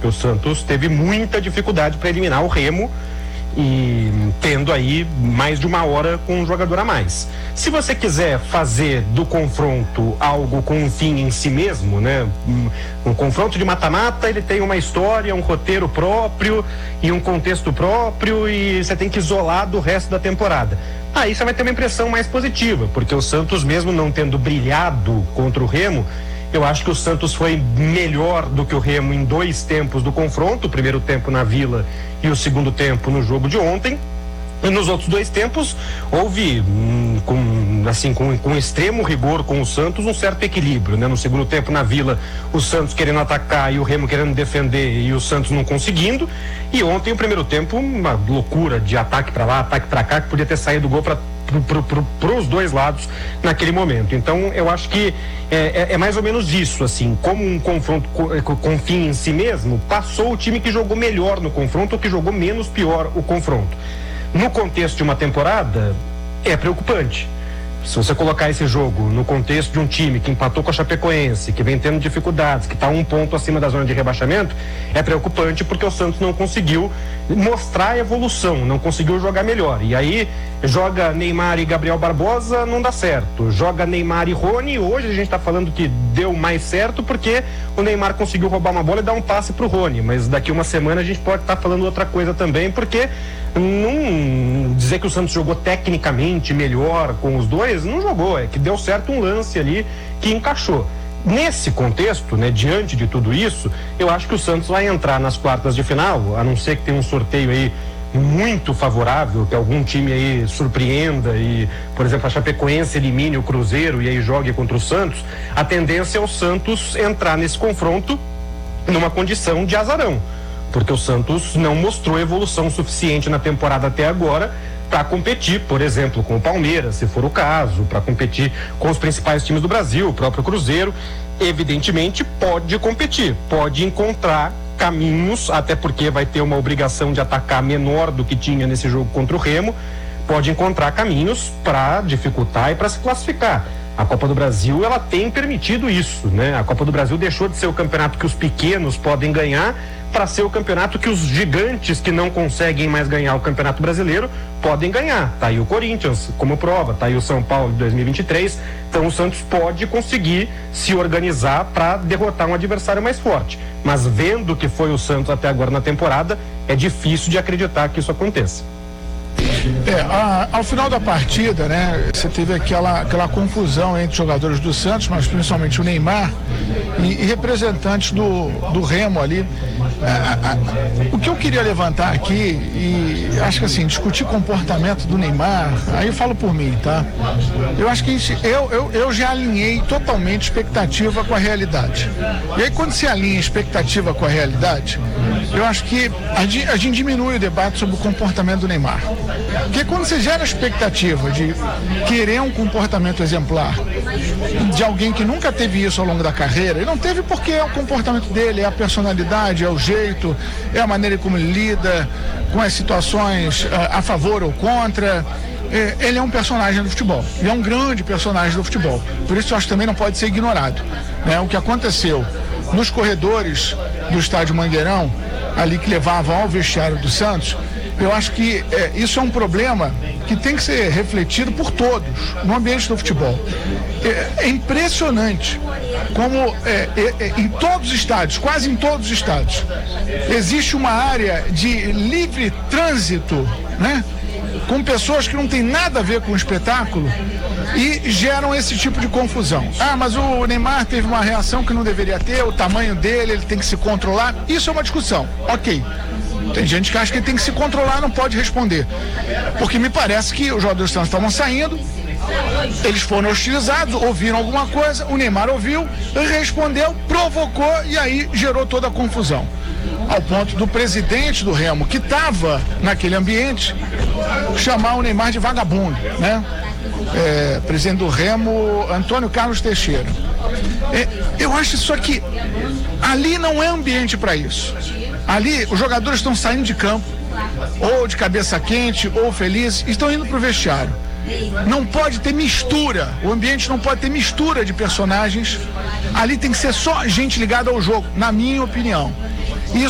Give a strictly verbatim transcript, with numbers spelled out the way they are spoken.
porque o Santos teve muita dificuldade para eliminar o Remo, e tendo aí mais de uma hora com um jogador a mais. Se você quiser fazer do confronto algo com um fim em si mesmo, né? Um, um confronto de mata-mata, ele tem uma história, um roteiro próprio e um contexto próprio, e você tem que isolar do resto da temporada. Aí você vai ter uma impressão mais positiva, porque o Santos, mesmo não tendo brilhado contra o Remo, eu acho que o Santos foi melhor do que o Remo em dois tempos do confronto, o primeiro tempo na Vila e o segundo tempo no jogo de ontem. E nos outros dois tempos houve, hum, com, assim, com, com extremo rigor com o Santos, um certo equilíbrio, né? No segundo tempo na Vila, o Santos querendo atacar e o Remo querendo defender, e o Santos não conseguindo. E ontem, o primeiro tempo, uma loucura de ataque para lá, ataque para cá, que podia ter saído o gol para para os dois lados naquele momento. Então eu acho que é, é, é mais ou menos isso, assim, como um confronto com, com fim em si mesmo, passou o time que jogou melhor no confronto ou que jogou menos pior o confronto. No contexto de uma temporada, é preocupante. Se você colocar esse jogo no contexto de um time que empatou com a Chapecoense, que vem tendo dificuldades, que está um ponto acima da zona de rebaixamento, é preocupante, porque o Santos não conseguiu mostrar a evolução, não conseguiu jogar melhor. E aí joga Neymar e Gabriel Barbosa, não dá certo. Joga Neymar e Rony, hoje a gente está falando que deu mais certo porque o Neymar conseguiu roubar uma bola e dar um passe pro Rony, mas daqui uma semana a gente pode estar tá falando outra coisa também, porque não dizer que o Santos jogou tecnicamente melhor com os dois, não jogou, é que deu certo um lance ali que encaixou. Nesse contexto, né, diante de tudo isso, eu acho que o Santos vai entrar nas quartas de final, a não ser que tenha um sorteio aí muito favorável, que algum time aí surpreenda e, por exemplo, a Chapecoense elimine o Cruzeiro e aí jogue contra o Santos. A tendência é o Santos entrar nesse confronto numa condição de azarão, porque o Santos não mostrou evolução suficiente na temporada até agora para competir, por exemplo, com o Palmeiras, se for o caso, para competir com os principais times do Brasil, o próprio Cruzeiro. Evidentemente pode competir, pode encontrar caminhos, até porque vai ter uma obrigação de atacar menor do que tinha nesse jogo contra o Remo, pode encontrar caminhos para dificultar e para se classificar. A Copa do Brasil, ela tem permitido isso, né? A Copa do Brasil deixou de ser o campeonato que os pequenos podem ganhar para ser o campeonato que os gigantes que não conseguem mais ganhar o Campeonato Brasileiro podem ganhar. Tá aí o Corinthians como prova, tá aí o São Paulo de dois mil e vinte e três. Então o Santos pode conseguir se organizar para derrotar um adversário mais forte. Mas vendo que foi o Santos até agora na temporada, é difícil de acreditar que isso aconteça. É, a, ao final da partida, né, você teve aquela, aquela confusão entre jogadores do Santos, mas principalmente o Neymar e, e representantes do, do Remo ali. A, a, a, o que eu queria levantar aqui, e acho que assim, discutir comportamento do Neymar, aí eu falo por mim, tá? Eu acho que isso, eu, eu, eu já alinhei totalmente expectativa com a realidade. E aí quando se alinha expectativa com a realidade, eu acho que a, a gente diminui o debate sobre o comportamento do Neymar. Porque quando você gera a expectativa de querer um comportamento exemplar de alguém que nunca teve isso ao longo da carreira, e não teve porque é o comportamento dele, é a personalidade, é o jeito, é a maneira como ele lida com as situações a, a favor ou contra. É, ele é um personagem do futebol, ele é um grande personagem do futebol, por isso eu acho que também não pode ser ignorado, né? O que aconteceu nos corredores do estádio Mangueirão, ali que levavam ao vestiário do Santos, eu acho que é, isso é um problema que tem que ser refletido por todos no ambiente do futebol. É, é impressionante como é, é, é, em todos os estádios, quase em todos os estádios, existe uma área de livre trânsito, né? Com pessoas que não tem nada a ver com o espetáculo e geram esse tipo de confusão. Ah, mas o Neymar teve uma reação que não deveria ter, o tamanho dele, ele tem que se controlar. Isso é uma discussão, ok. Tem gente que acha que ele tem que se controlar, não pode responder. Porque me parece que os jogadores estavam saindo, eles foram hostilizados, ouviram alguma coisa, o Neymar ouviu, respondeu, provocou e aí gerou toda a confusão. Ao ponto do presidente do Remo, que estava naquele ambiente, chamar o Neymar de vagabundo, né? É, presidente do Remo, Antônio Carlos Teixeira. É, eu acho isso aqui, ali não é ambiente para isso. Ali os jogadores estão saindo de campo, ou de cabeça quente, ou felizes, estão indo para o vestiário. Não pode ter mistura, o ambiente não pode ter mistura de personagens. Ali tem que ser só gente ligada ao jogo, na minha opinião. Isso